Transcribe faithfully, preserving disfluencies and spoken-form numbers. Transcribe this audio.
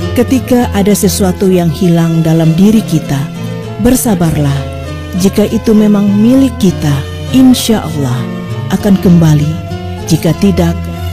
Ketika ada sesuatu yang hilang dalam diri kita, bersabarlah. Jika itu memang milik kita, insya Allah akan kembali. Jika tidak,